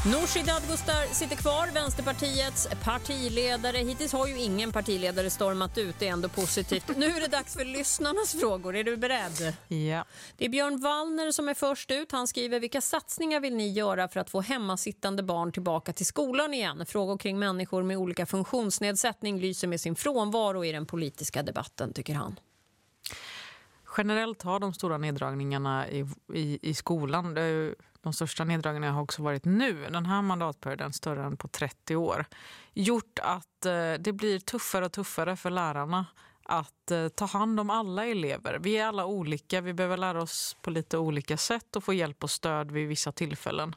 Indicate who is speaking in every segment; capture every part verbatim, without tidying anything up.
Speaker 1: Nooshi Dadgostar sitter kvar, Vänsterpartiets partiledare. Hittills har ju ingen partiledare stormat ut, det är ändå positivt. Nu är det dags för lyssnarnas frågor, är du beredd?
Speaker 2: Ja.
Speaker 1: Det är Björn Wallner som är först ut. Han skriver: vilka satsningar vill ni göra för att få hemmasittande barn tillbaka till skolan igen? Frågor kring människor med olika funktionsnedsättning lyser med sin frånvaro i den politiska debatten, tycker han.
Speaker 2: Generellt har de stora neddragningarna i, i, i skolan, det är ju, de största neddragningarna har också varit nu, den här mandatperioden större än på trettio år, gjort att eh, det blir tuffare och tuffare för lärarna att eh, ta hand om alla elever. Vi är alla olika, vi behöver lära oss på lite olika sätt och få hjälp och stöd vid vissa tillfällen.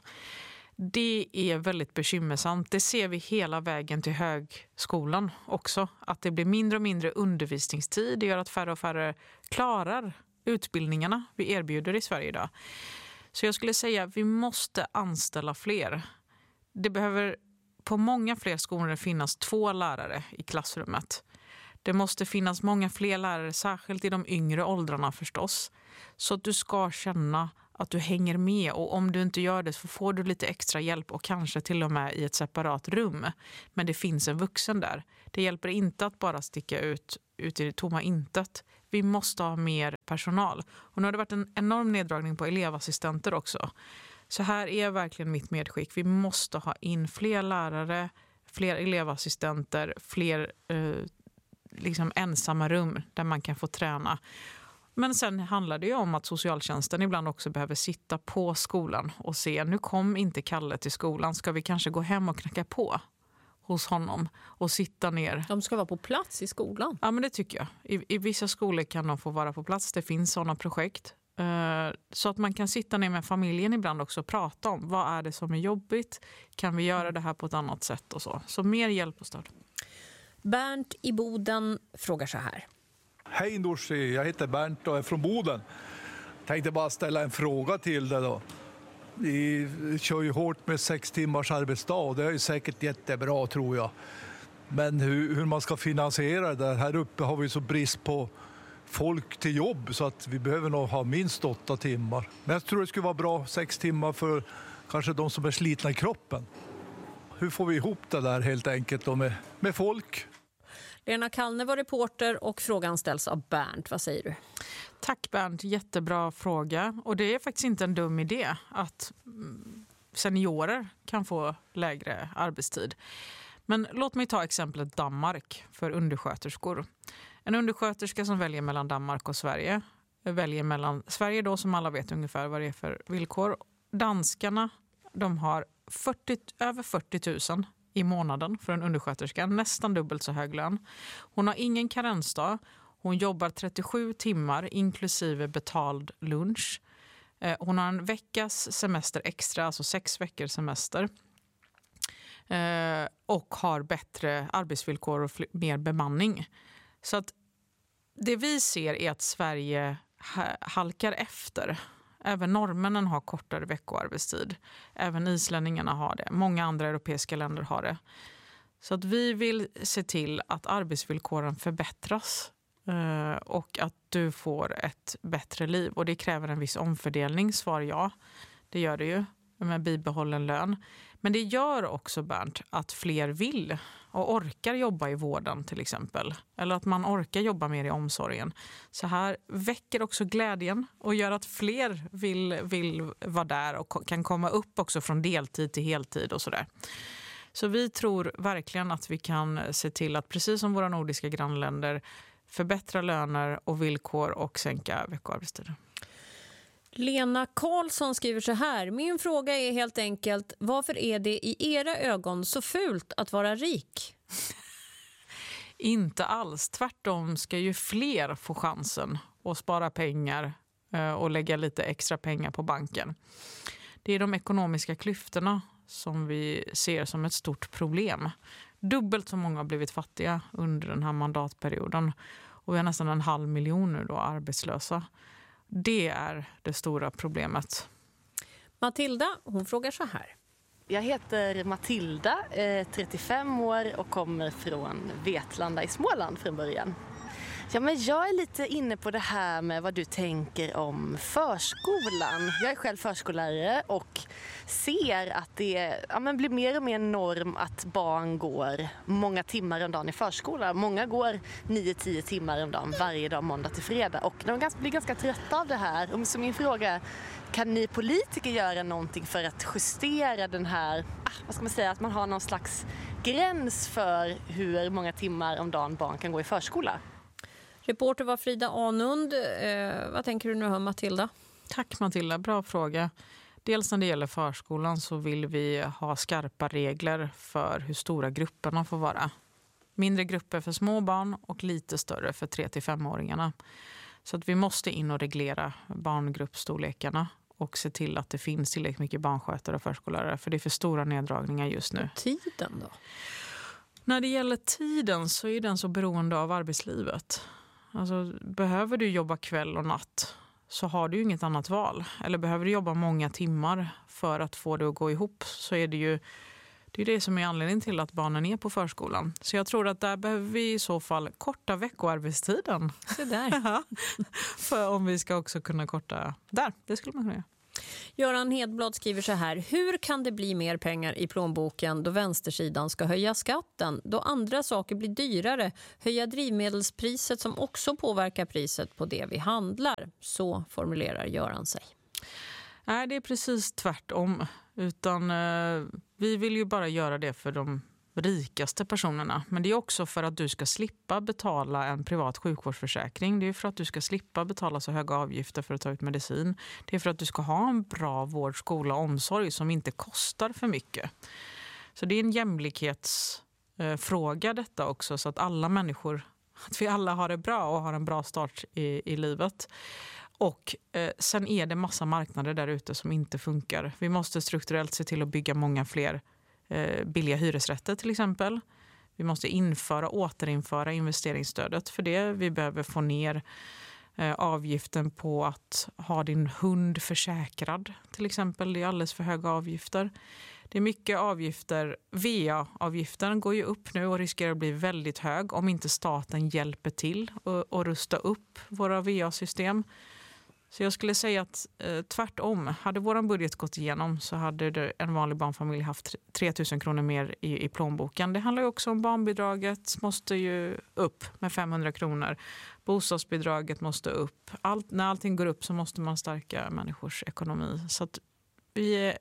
Speaker 2: Det är väldigt bekymmersamt. Det ser vi hela vägen till högskolan också. Att det blir mindre och mindre undervisningstid. Det gör att färre och färre klarar utbildningarna vi erbjuder i Sverige idag. Så jag skulle säga att vi måste anställa fler. Det behöver på många fler skolor finnas två lärare i klassrummet. Det måste finnas många fler lärare, särskilt i de yngre åldrarna förstås. Så att du ska känna att du hänger med, och om du inte gör det så får du lite extra hjälp och kanske till och med i ett separat rum. Men det finns en vuxen där. Det hjälper inte att bara sticka ut, ut i det tomma intet. Vi måste ha mer personal. Och nu har det varit en enorm neddragning på elevassistenter också. Så här är verkligen mitt medskick. Vi måste ha in fler lärare, fler elevassistenter, fler eh, liksom ensamma rum där man kan få träna. Men sen handlar det ju om att socialtjänsten ibland också behöver sitta på skolan och se, nu kom inte Kalle till skolan, ska vi kanske gå hem och knacka på hos honom och sitta ner.
Speaker 1: De ska vara på plats i skolan.
Speaker 2: Ja, men det tycker jag. I, i vissa skolor kan de få vara på plats, det finns sådana projekt. Uh, så att man kan sitta ner med familjen ibland också och prata om, vad är det som är jobbigt? Kan vi göra det här på ett annat sätt och så? Så mer hjälp och stöd.
Speaker 1: Bernt i Boden frågar så här.
Speaker 3: Hej Nooshi, jag heter Bernt och är från Boden. Tänkte bara ställa en fråga till dig då. Vi kör ju hårt med sex timmars arbetsdag och det är ju säkert jättebra tror jag. Men hur, hur man ska finansiera det, här uppe har vi så brist på folk till jobb så att vi behöver nog ha minst åtta timmar. Men jag tror det skulle vara bra sex timmar för kanske de som är slitna i kroppen. Hur får vi ihop det där helt enkelt då med, med folk?
Speaker 1: Lena Kallne var reporter och frågan ställs av Bernt. Vad säger du?
Speaker 2: Tack Bernt, jättebra fråga. Och det är faktiskt inte en dum idé att seniorer kan få lägre arbetstid. Men låt mig ta exemplet Danmark för undersköterskor. En undersköterska som väljer mellan Danmark och Sverige väljer mellan Sverige då, som alla vet ungefär vad det är för villkor. Danskarna, de har fyrtio, över fyrtio tusen i månaden för en undersköterska, nästan dubbelt så hög lön. Hon har ingen karensdag, hon jobbar trettiosju timmar inklusive betald lunch. Hon har en veckas semester extra, alltså sex veckors semester. Och har bättre arbetsvillkor och mer bemanning. Så att det vi ser är att Sverige halkar efter. Även norrmännen har kortare veckoarbetstid. Även islänningarna har det. Många andra europeiska länder har det. Så att vi vill se till att arbetsvillkoren förbättras. Och att du får ett bättre liv. Och det kräver en viss omfördelning, svar ja. Det gör det ju med bibehållen lön. Men det gör också, Bernt, att fler vill och orkar jobba i vården till exempel. Eller att man orkar jobba mer i omsorgen. Så här väcker också glädjen och gör att fler vill, vill vara där och kan komma upp också från deltid till heltid och sådär. Så vi tror verkligen att vi kan se till att precis som våra nordiska grannländer förbättra löner och villkor och sänka veckoarbetstiden.
Speaker 1: Lena Karlsson skriver så här. Min fråga är helt enkelt, varför är det i era ögon så fult att vara rik?
Speaker 2: Inte alls. Tvärtom ska ju fler få chansen att spara pengar och lägga lite extra pengar på banken. Det är de ekonomiska klyftorna som vi ser som ett stort problem. Dubbelt så många har blivit fattiga under den här mandatperioden. Och vi har nästan en halv miljon nu då arbetslösa. Det är det stora problemet.
Speaker 1: Matilda, hon frågar så här.
Speaker 4: Jag heter Matilda, trettiofem år och kommer från Vetlanda i Småland från början. Ja, men jag är lite inne på det här med vad du tänker om förskolan. Jag är själv förskollärare och ser att det ja, men blir mer och mer norm att barn går många timmar om dagen i förskola. Många går nio till tio timmar om dagen varje dag måndag till fredag och de blir ganska trötta av det här. Så min fråga är, kan ni politiker göra någonting för att justera den här, vad ska man säga, att man har någon slags gräns för hur många timmar om dagen barn kan gå i förskola?
Speaker 1: Reporter var Frida Anund. Eh, vad tänker du nu om Matilda?
Speaker 2: Tack Matilda, bra fråga. Dels när det gäller förskolan så vill vi ha skarpa regler för hur stora grupperna får vara. Mindre grupper för små barn och lite större för tre till fem-åringarna. Så att vi måste in och reglera barngruppstorlekarna och se till att det finns tillräckligt mycket barnskötare och förskollärare, för det är för stora neddragningar just nu.
Speaker 1: Tiden då?
Speaker 2: När det gäller tiden så är den så beroende av arbetslivet. Alltså, behöver du jobba kväll och natt så har du ju inget annat val. Eller behöver du jobba många timmar för att få det att gå ihop, så är det ju det, är det som är anledningen till att barnen är på förskolan. Så jag tror att där behöver vi i så fall korta veckoarbetstiden.
Speaker 1: Så där.
Speaker 2: För om vi ska också kunna korta där, det skulle man kunna göra.
Speaker 1: Göran Hedblad skriver så här: hur kan det bli mer pengar i plånboken då vänstersidan ska höja skatten? Då andra saker blir dyrare, höja drivmedelspriset som också påverkar priset på det vi handlar. Så formulerar Göran sig.
Speaker 2: Nej, det är precis tvärtom. Utan eh, vi vill ju bara göra det för de rikaste personerna. Men det är också för att du ska slippa betala en privat sjukvårdsförsäkring. Det är för att du ska slippa betala så höga avgifter för att ta ut medicin. Det är för att du ska ha en bra vård, skola och omsorg som inte kostar för mycket. Så det är en jämlikhetsfråga detta också, så att alla människor, att vi alla har det bra och har en bra start i, i livet. Och eh, sen är det massa marknader där ute som inte funkar. Vi måste strukturellt se till att bygga många fler eh, billiga hyresrätter till exempel. Vi måste införa, återinföra investeringsstödet för det. Vi behöver få ner eh, avgiften på att ha din hund försäkrad till exempel. Det är alldeles för höga avgifter. Det är mycket avgifter. V A-avgiften går ju upp nu och riskerar att bli väldigt hög om inte staten hjälper till och, och rusta upp våra V A-system. Så jag skulle säga att eh, tvärtom, hade vår budget gått igenom så hade det, en vanlig barnfamilj haft tre tusen kronor mer i, i plånboken. Det handlar ju också om barnbidraget måste ju upp med femhundra kronor. Bostadsbidraget måste upp. Allt, när allting går upp så måste man stärka människors ekonomi. Så att vi är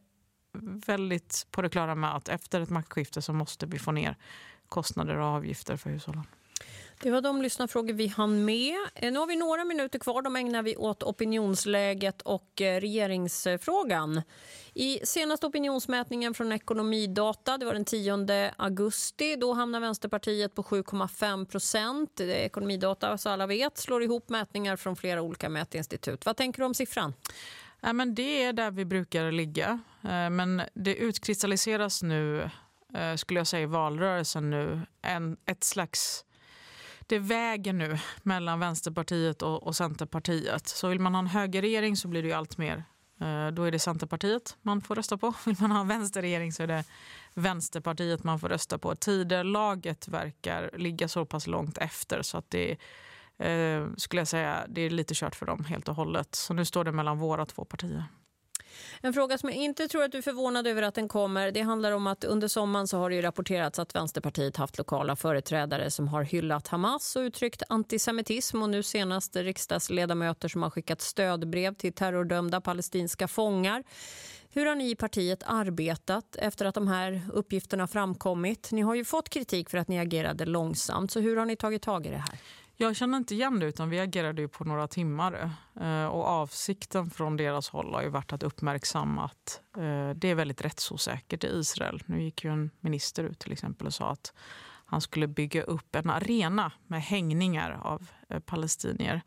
Speaker 2: väldigt på det klara med att efter ett maktskifte så måste vi få ner kostnader och avgifter för hushållen.
Speaker 1: Det var de lyssnarfrågor vi hann med. Nu har vi några minuter kvar. De ägnar vi åt opinionsläget och regeringsfrågan. I senaste opinionsmätningen från Ekonomidata, det var den tionde augusti, då hamnar Vänsterpartiet på sju komma fem procent. Ekonomidata, så alla vet, slår ihop mätningar från flera olika mätinstitut. Vad tänker du om siffran?
Speaker 2: Ja, men det är där vi brukar ligga. Men det utkristalliseras nu, skulle jag säga i valrörelsen nu, en, ett slags... Det väger nu mellan Vänsterpartiet och, och Centerpartiet. Så vill man ha en högerregering så blir det ju allt mer. Eh, då är det Centerpartiet man får rösta på. Vill man ha en vänsterregering så är det Vänsterpartiet man får rösta på. Tiderlaget verkar ligga så pass långt efter så att det eh, skulle jag säga det är lite kört för dem helt och hållet. Så nu står det mellan våra två partier.
Speaker 1: En fråga som jag inte tror att du är förvånad över att den kommer, det handlar om att under sommaren så har det ju rapporterats att Vänsterpartiet haft lokala företrädare som har hyllat Hamas och uttryckt antisemitism, och nu senast riksdagsledamöter som har skickat stödbrev till terrordömda palestinska fångar. Hur har ni i partiet arbetat efter att de här uppgifterna framkommit? Ni har ju fått kritik för att ni agerade långsamt, så hur har ni tagit tag i det här?
Speaker 2: Jag känner inte igen det, utan vi agerade ju på några timmar och avsikten från deras håll har ju varit att uppmärksamma att det är väldigt rättsosäkert i Israel. Nu gick ju en minister ut till exempel och sa att han skulle bygga upp en arena med hängningar av palestinier.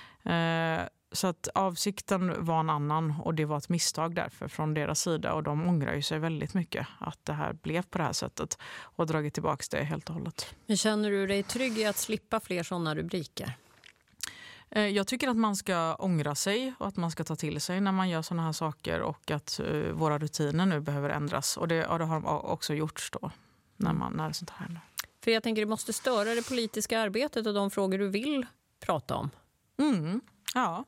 Speaker 2: Så att avsikten var en annan och det var ett misstag därför från deras sida, och de ångrar ju sig väldigt mycket att det här blev på det här sättet och dragit tillbaka det helt och hållet.
Speaker 1: Men känner du dig trygg i att slippa fler sådana rubriker?
Speaker 2: Jag tycker att man ska ångra sig och att man ska ta till sig när man gör sådana här saker, och att våra rutiner nu behöver ändras, och det, och det har också gjorts då när, man, när sånt här händer.
Speaker 1: För jag tänker det måste störa det politiska arbetet och de frågor du vill prata om.
Speaker 2: Mm, ja.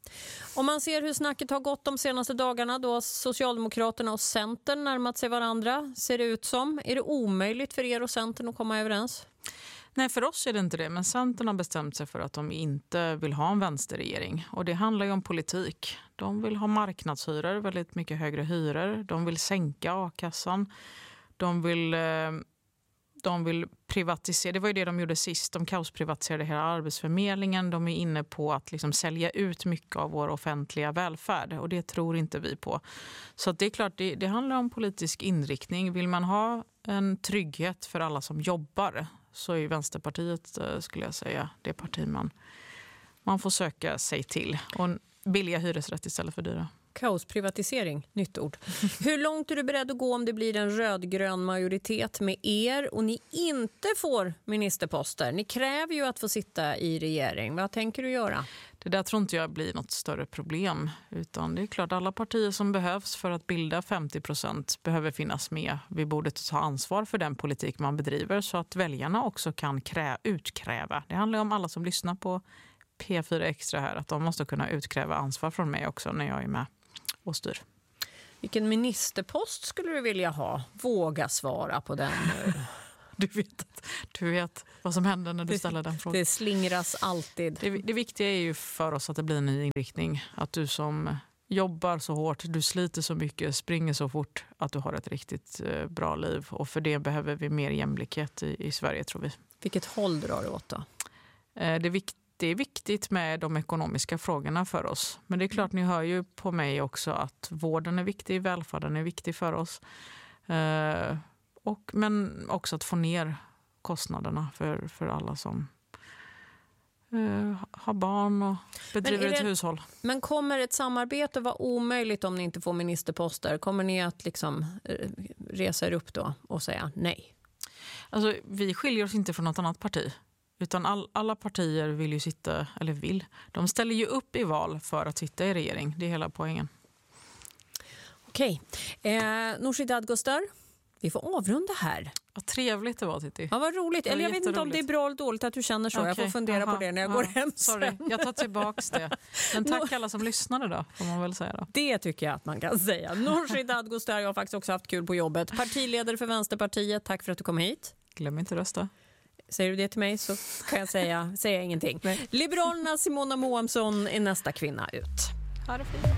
Speaker 1: Om man ser hur snacket har gått de senaste dagarna då Socialdemokraterna och Centern närmat sig varandra, ser det ut som. Är det omöjligt för er och Centern att komma överens?
Speaker 2: Nej, för oss är det inte det. Men Centern har bestämt sig för att de inte vill ha en vänsterregering. Och det handlar ju om politik. De vill ha marknadshyror, väldigt mycket högre hyror. De vill sänka a-kassan. De vill... Eh, De vill privatisera, det var ju det de gjorde sist, de kaosprivatiserade hela Arbetsförmedlingen. De är inne på att liksom sälja ut mycket av vår offentliga välfärd och det tror inte vi på. Så att det är klart, det, det handlar om politisk inriktning. Vill man ha en trygghet för alla som jobbar så är Vänsterpartiet, skulle jag säga, det parti man, man får söka sig till. Och billiga hyresrätt istället för dyra.
Speaker 1: Kaosprivatisering, nytt ord. Hur långt är du beredd att gå om det blir en rödgrön majoritet med er och ni inte får ministerposter? Ni kräver ju att få sitta i regering. Vad tänker du göra?
Speaker 2: Det där tror inte jag blir något större problem. Utan det är klart, alla partier som behövs för att bilda femtio procent behöver finnas med. Vi borde ta ansvar för den politik man bedriver så att väljarna också kan krä- utkräva. Det handlar om alla som lyssnar på P fyra Extra här, att de måste kunna utkräva ansvar från mig också när jag är med och styr.
Speaker 1: Vilken ministerpost skulle du vilja ha? Våga svara på den.
Speaker 2: Du vet, du vet vad som händer när du ställer den frågan.
Speaker 1: Det slingras alltid.
Speaker 2: Det, det viktiga är ju för oss att det blir en ny inriktning. Att du som jobbar så hårt, du sliter så mycket, springer så fort att du har ett riktigt eh, bra liv. Och för det behöver vi mer jämlikhet i, i Sverige, tror vi.
Speaker 1: Vilket håll drar du åt då?
Speaker 2: Eh, det är viktigt. Det är viktigt med de ekonomiska frågorna för oss. Men det är klart, ni hör ju på mig också att vården är viktig, välfärden är viktig för oss. Eh, och, men också att få ner kostnaderna för, för alla som eh, har barn och bedriver
Speaker 1: det,
Speaker 2: ett hushåll.
Speaker 1: Men kommer ett samarbete vara omöjligt om ni inte får ministerposter? Kommer ni att liksom resa er upp då och säga nej?
Speaker 2: Alltså, vi skiljer oss inte från något annat parti. Utan all, alla partier vill ju sitta, eller vill, de ställer ju upp i val för att sitta i regering. Det är hela poängen.
Speaker 1: Okej. Eh, Nooshi Dadgostar, vi får avrunda här.
Speaker 2: Vad trevligt det var, Titti.
Speaker 1: Ja, vad roligt. Eller jag vet inte om det är bra eller dåligt att du känner så. Okay. Jag får fundera Aha. på det när jag Aha. går hem sen.
Speaker 2: Sorry, jag tar tillbaks det. Men tack alla som lyssnade då, får man väl säga då.
Speaker 1: Det tycker jag att man kan säga. Nooshi Dadgostar, jag har faktiskt också haft kul på jobbet. Partiledare för Vänsterpartiet, tack för att du kom hit.
Speaker 2: Glöm inte rösta.
Speaker 1: Säger du det till mig så kan jag säga, säga ingenting. Nej. Liberalerna Simona Moamsson är nästa kvinna ut. Ha det fint.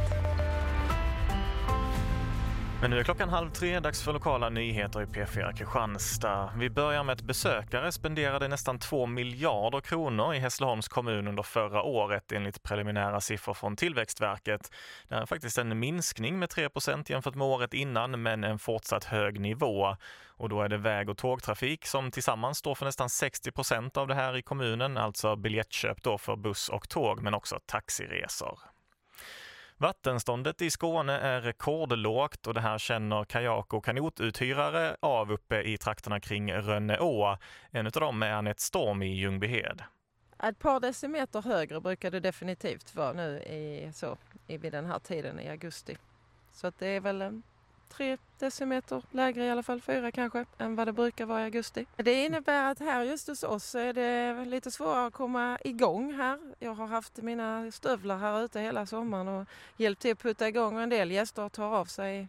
Speaker 5: Men nu är klockan halv tre, dags för lokala nyheter i P fyra Kristianstad. Vi börjar med att besökare spenderade nästan två miljarder kronor i Hässleholms kommun under förra året enligt preliminära siffror från Tillväxtverket. Det är faktiskt en minskning med tre procent jämfört med året innan, men en fortsatt hög nivå. Och då är det väg- och tågtrafik som tillsammans står för nästan sextio procent av det här i kommunen, alltså biljettköp då för buss och tåg men också taxiresor. Vattenståndet i Skåne är rekordlågt och det här känner kajak- och kanotuthyrare av uppe i trakterna kring Rönneå. En av dem är Anette Storm i Ljungbyhed.
Speaker 6: Ett par decimeter högre brukar det definitivt vara nu i, så, i vid den här tiden i augusti. Så att det är väl en tre decimeter lägre, i alla fall fyra kanske, än vad det brukar vara i augusti. Det innebär att här just hos oss är det lite svårare att komma igång här. Jag har haft mina stövlar här ute hela sommaren och hjälpt till att putta igång, och en del gäster tar av sig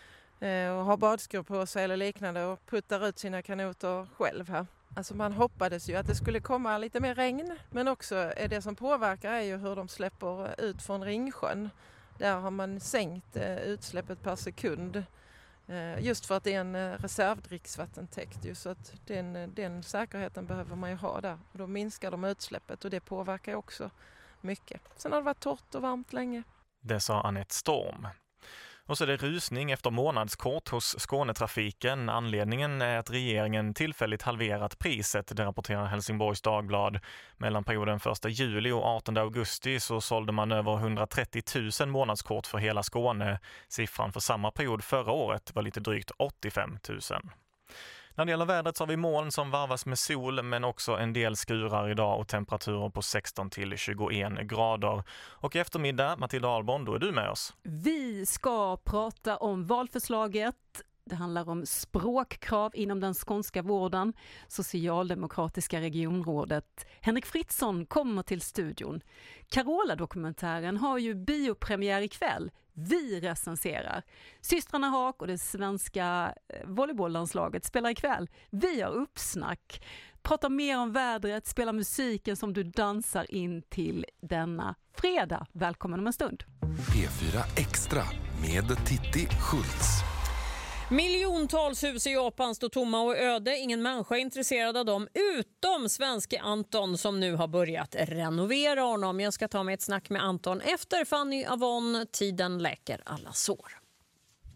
Speaker 6: och har badskor på sig eller liknande och puttar ut sina kanoter själv här. Alltså man hoppades ju att det skulle komma lite mer regn, men också är det som påverkar är ju hur de släpper ut från Ringsjön. Där har man sänkt eh, utsläppet per sekund eh, just för att det är en eh, reservdricksvattentäkt. Ju, så att den, den säkerheten behöver man ju ha där. Och då minskar de utsläppet och det påverkar också mycket. Sen har det varit torrt och varmt länge.
Speaker 5: Det sa Anette Storm. Och så är det rusning efter månadskort hos Skånetrafiken. Anledningen är att regeringen tillfälligt halverat priset, det rapporterar Helsingborgs Dagblad. Mellan perioden första juli och artonde augusti så sålde man över hundratrettio tusen månadskort för hela Skåne. Siffran för samma period förra året var lite drygt åttiofem tusen. När det gäller vädret så har vi moln som varvas med sol, men också en del skurar idag och temperaturer på sexton till tjugoen grader. Och i eftermiddag, Matilda Ahlborn, då är du med oss.
Speaker 7: Vi ska prata om valförslaget Det handlar om språkkrav inom den skånska vården. Socialdemokratiska regionrådet Henrik Fritzson kommer till studion. Carola-dokumentären har ju biopremiär ikväll. Vi recenserar. Systrarna Haak och det svenska volleybolllandslaget spelar ikväll. Vi har uppsnack. Pratar mer om vädret, spelar musiken som du dansar in till denna fredag. Välkommen om en stund.
Speaker 8: P fyra Extra med Titti Schultz.
Speaker 1: Miljontals hus i Japan står tomma och öde. Ingen människa är intresserad av dem utom svenske Anton som nu har börjat renovera honom. Jag ska ta mig ett snack med Anton efter Fanny Avon. Tiden läker alla sår.